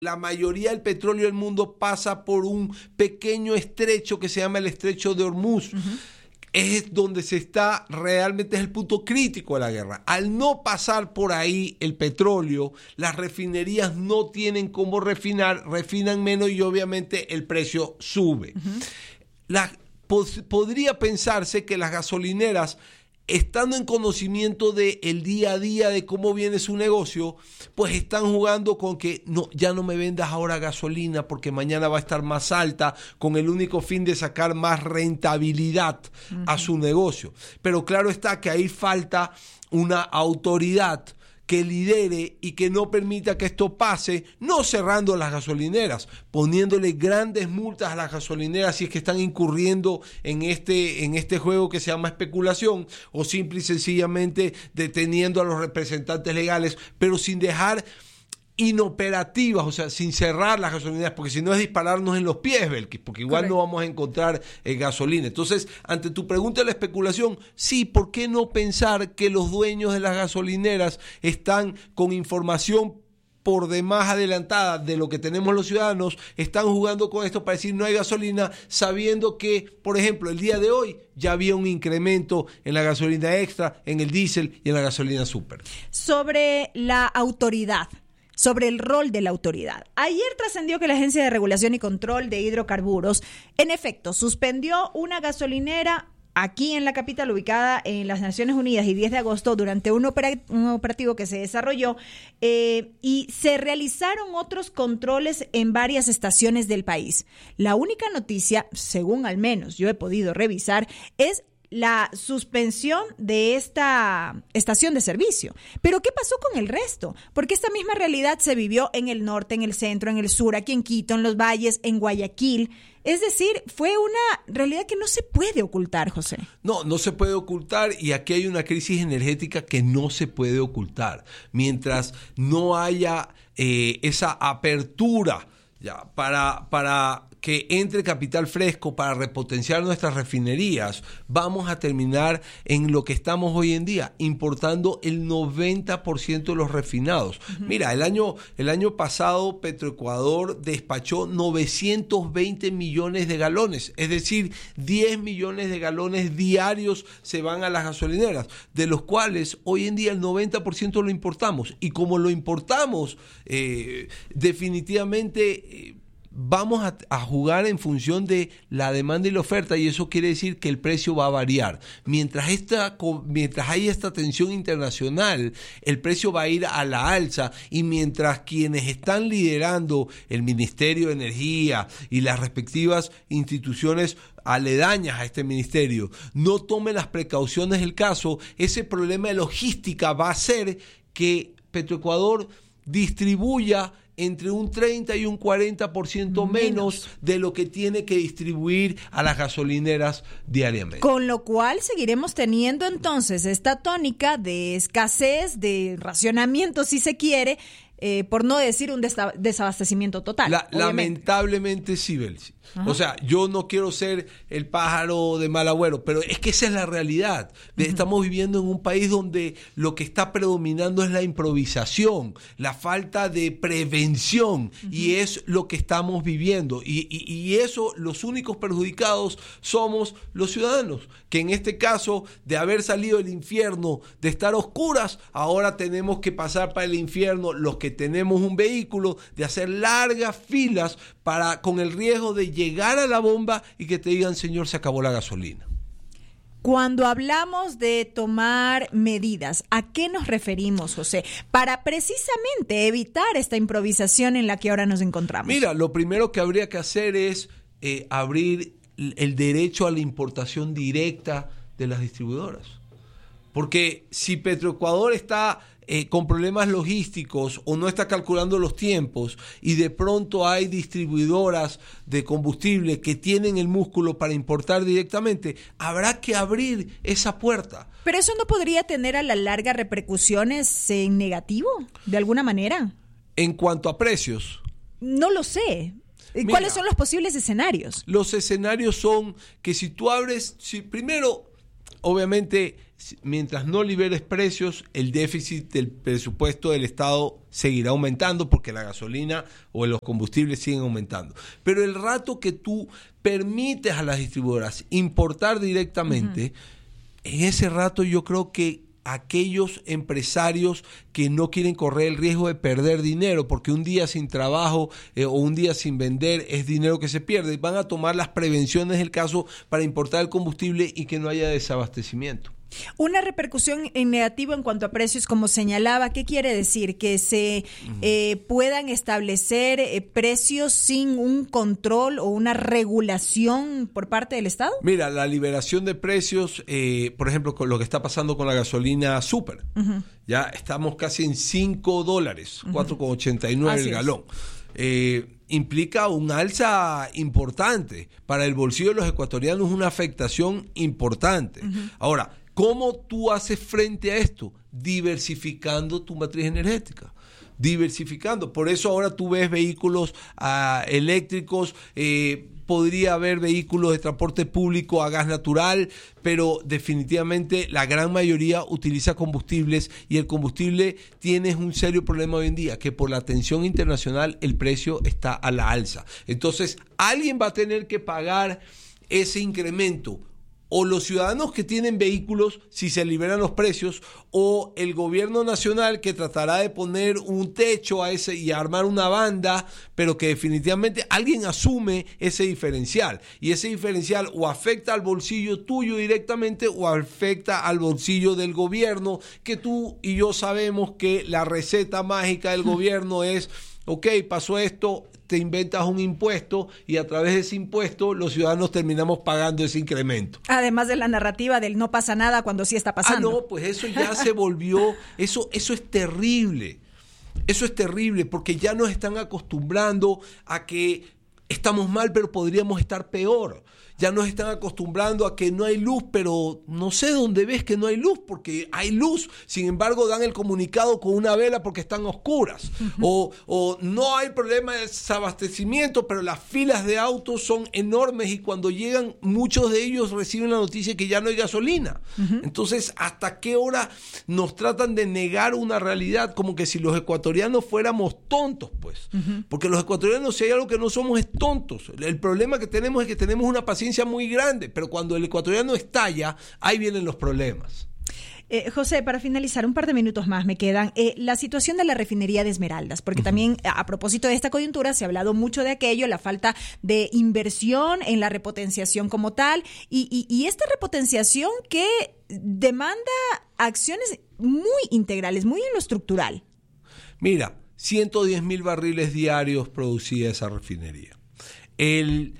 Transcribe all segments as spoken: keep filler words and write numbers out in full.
La mayoría del petróleo del mundo pasa por un pequeño estrecho que se llama el estrecho de Hormuz. Uh-huh. Es donde se está, realmente es el punto crítico de la guerra. Al no pasar por ahí el petróleo, las refinerías no tienen cómo refinar, refinan menos y obviamente el precio sube. Uh-huh. La, pod- podría pensarse que las gasolineras, estando en conocimiento del día a día de cómo viene su negocio, pues están jugando con que no, ya no me vendas ahora gasolina porque mañana va a estar más alta, con el único fin de sacar más rentabilidad uh-huh. a su negocio. Pero claro está que ahí falta una autoridad que lidere y que no permita que esto pase, no cerrando las gasolineras, poniéndole grandes multas a las gasolineras si es que están incurriendo en este, en este juego que se llama especulación, o simple y sencillamente deteniendo a los representantes legales, pero sin dejar inoperativas, o sea, sin cerrar las gasolineras, porque si no es dispararnos en los pies, Belkis, porque igual Correcto. No vamos a encontrar eh, gasolina. Entonces, ante tu pregunta de la especulación, sí, ¿por qué no pensar que los dueños de las gasolineras están con información por demás adelantada de lo que tenemos los ciudadanos, están jugando con esto para decir no hay gasolina, sabiendo que, por ejemplo, el día de hoy ya había un incremento en la gasolina extra, en el diésel y en la gasolina super? Sobre la autoridad, sobre el rol de la autoridad. Ayer trascendió que la Agencia de Regulación y Control de Hidrocarburos, en efecto, suspendió una gasolinera aquí en la capital, ubicada en las Naciones Unidas, y diez de agosto, durante un, opera- un operativo que se desarrolló, eh, y se realizaron otros controles en varias estaciones del país. La única noticia, según al menos yo he podido revisar, es la suspensión de esta estación de servicio. Pero ¿qué pasó con el resto? Porque esta misma realidad se vivió en el norte, en el centro, en el sur, aquí en Quito, en los valles, en Guayaquil. Es decir, fue una realidad que no se puede ocultar, José. No, no se puede ocultar, y aquí hay una crisis energética que no se puede ocultar. Mientras no haya eh, esa apertura ya, para, para que entre capital fresco para repotenciar nuestras refinerías, vamos a terminar en lo que estamos hoy en día, importando el noventa por ciento de los refinados. Uh-huh. Mira, el año, el año pasado Petroecuador despachó novecientos veinte millones de galones, es decir, diez millones de galones diarios se van a las gasolineras, de los cuales hoy en día el noventa por ciento lo importamos. Y como lo importamos, eh, definitivamente... Eh, vamos a, a jugar en función de la demanda y la oferta, y eso quiere decir que el precio va a variar. Mientras esta, mientras hay esta tensión internacional, el precio va a ir a la alza, y mientras quienes están liderando el Ministerio de Energía y las respectivas instituciones aledañas a este ministerio no tomen las precauciones del caso, ese problema de logística va a hacer que Petroecuador distribuya entre un treinta y un cuarenta por ciento menos, menos de lo que tiene que distribuir a las gasolineras diariamente. Con lo cual seguiremos teniendo entonces esta tónica de escasez, de racionamiento, si se quiere, eh, por no decir un desa- desabastecimiento total. La, lamentablemente sí, Belsi. O sea, yo no quiero ser el pájaro de mal agüero, pero es que esa es la realidad. Uh-huh. Estamos viviendo en un país donde lo que está predominando es la improvisación, la falta de prevención, uh-huh. y es lo que estamos viviendo. Y, y, y eso, los únicos perjudicados somos los ciudadanos, que en este caso, de haber salido del infierno, de estar oscuras, ahora tenemos que pasar para el infierno los que tenemos un vehículo, de hacer largas filas para, con el riesgo de llegar a la bomba y que te digan, señor, se acabó la gasolina. Cuando hablamos de tomar medidas, ¿a qué nos referimos, José? Para precisamente evitar esta improvisación en la que ahora nos encontramos. Mira, lo primero que habría que hacer es eh, abrir el derecho a la importación directa de las distribuidoras. Porque si Petroecuador está eh, con problemas logísticos o no está calculando los tiempos, y de pronto hay distribuidoras de combustible que tienen el músculo para importar directamente, habrá que abrir esa puerta. ¿Pero eso no podría tener a la larga repercusiones en negativo, de alguna manera? En cuanto a precios. No lo sé. ¿Cuáles Mira, son los posibles escenarios? Los escenarios son que si tú abres, si primero... obviamente, mientras no liberes precios, el déficit del presupuesto del Estado seguirá aumentando porque la gasolina o los combustibles siguen aumentando. Pero el rato que tú permites a las distribuidoras importar directamente, uh-huh. en ese rato yo creo que aquellos empresarios que no quieren correr el riesgo de perder dinero, porque un día sin trabajo eh, o un día sin vender es dinero que se pierde, van a tomar las prevenciones del caso para importar el combustible y que no haya desabastecimiento. Una repercusión en negativo en cuanto a precios, como señalaba, ¿qué quiere decir? ¿Que se eh, puedan establecer eh, precios sin un control o una regulación por parte del Estado? Mira, la liberación de precios, eh, por ejemplo, con lo que está pasando con la gasolina super, uh-huh. ya estamos casi en cinco dólares, uh-huh. cuatro con ochenta y nueve el galón. Eh, implica un alza importante para el bolsillo de los ecuatorianos, una afectación importante. Uh-huh. Ahora, ¿cómo tú haces frente a esto? Diversificando tu matriz energética. Diversificando. Por eso ahora tú ves vehículos uh, eléctricos, eh, podría haber vehículos de transporte público a gas natural, pero definitivamente la gran mayoría utiliza combustibles y el combustible tiene un serio problema hoy en día, que por la tensión internacional el precio está a la alza. Entonces, alguien va a tener que pagar ese incremento. O los ciudadanos que tienen vehículos si se liberan los precios, o el gobierno nacional que tratará de poner un techo a ese y armar una banda, pero que definitivamente alguien asume ese diferencial. Y ese diferencial o afecta al bolsillo tuyo directamente o afecta al bolsillo del gobierno, que tú y yo sabemos que la receta mágica del gobierno es, ok, pasó esto, te inventas un impuesto y a través de ese impuesto los ciudadanos terminamos pagando ese incremento. Además de la narrativa del no pasa nada cuando sí está pasando. Ah, no, pues eso ya se volvió, eso, eso es terrible. Eso es terrible porque ya nos están acostumbrando a que estamos mal, pero podríamos estar peor. Ya nos están acostumbrando a que no hay luz, pero no sé dónde ves que no hay luz, porque hay luz. Sin embargo, dan el comunicado con una vela porque están oscuras. Uh-huh. O, o no hay problema de desabastecimiento, pero las filas de autos son enormes y cuando llegan, muchos de ellos reciben la noticia que ya no hay gasolina. Uh-huh. Entonces, ¿hasta qué hora nos tratan de negar una realidad? Como que si los ecuatorianos fuéramos tontos, pues. Uh-huh. Porque los ecuatorianos, si hay algo que no somos, es tontos. El problema que tenemos es que tenemos una paciencia muy grande, pero cuando el ecuatoriano estalla, ahí vienen los problemas. Eh, José, para finalizar, un par de minutos más me quedan. Eh, la situación de la refinería de Esmeraldas, porque uh-huh. también a propósito de esta coyuntura se ha hablado mucho de aquello, la falta de inversión en la repotenciación como tal, y, y, y esta repotenciación que demanda acciones muy integrales, muy en lo estructural. Mira, ciento diez mil barriles diarios producía esa refinería. El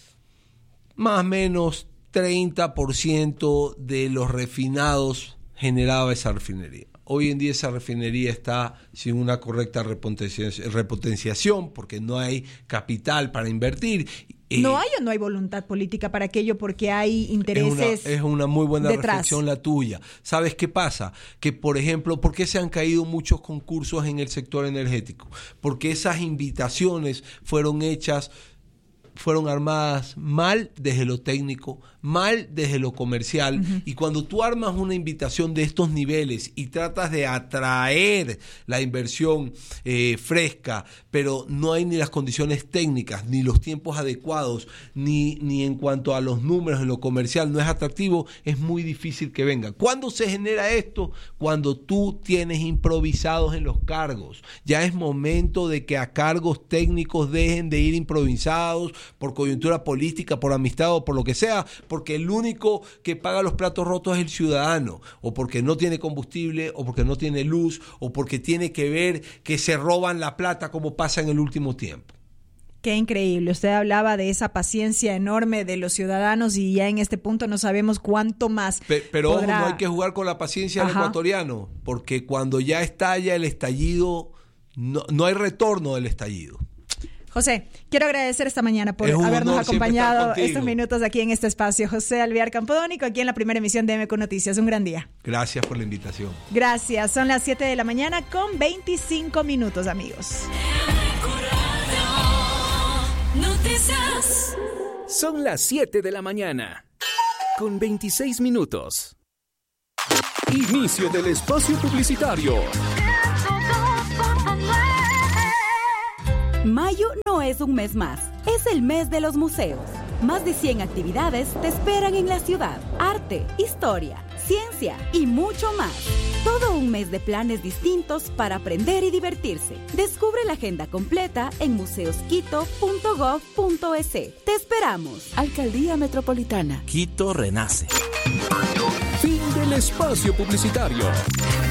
más o menos treinta por ciento de los refinados generaba esa refinería. Hoy en día esa refinería está sin una correcta repotenciación porque no hay capital para invertir. ¿No hay o no hay voluntad política para aquello porque hay intereses? Es una, es una muy buena detrás. reflexión la tuya. ¿Sabes qué pasa? Que, por ejemplo, ¿por qué se han caído muchos concursos en el sector energético? Porque esas invitaciones fueron hechas fueron armadas mal desde lo técnico, mal desde lo comercial, uh-huh. y cuando tú armas una invitación de estos niveles y tratas de atraer la inversión eh, fresca, pero no hay ni las condiciones técnicas, ni los tiempos adecuados, ni, ni en cuanto a los números en lo comercial no es atractivo, es muy difícil que venga. ¿Cuándo se genera esto? Cuando tú tienes improvisados en los cargos. Ya es momento de que a cargos técnicos dejen de ir improvisados, por coyuntura política, por amistad o por lo que sea, porque el único que paga los platos rotos es el ciudadano, o porque no tiene combustible, o porque no tiene luz, o porque tiene que ver que se roban la plata como pasa en el último tiempo. Qué increíble. Usted hablaba de esa paciencia enorme de los ciudadanos y ya en este punto no sabemos cuánto más. Pero, pero podrá... ojo, no hay que jugar con la paciencia del ecuatoriano, porque cuando ya estalla el estallido, no, no hay retorno del estallido. José, quiero agradecer esta mañana por habernos acompañado estos minutos aquí en este espacio. José Alvear Campodónico, aquí en la primera emisión de M Q Noticias. Un gran día. Gracias por la invitación. Gracias. Son las siete de la mañana con veinticinco minutos, amigos. Son las siete de la mañana. con veintiséis minutos. Inicio del espacio publicitario. Mayo no es un mes más, es el mes de los museos. Más de cien actividades te esperan en la ciudad. Arte, historia, ciencia y mucho más. Todo un mes de planes distintos para aprender y divertirse. Descubre la agenda completa en museos quito punto gov punto es. Te esperamos. Alcaldía Metropolitana. Quito renace. Fin del espacio publicitario.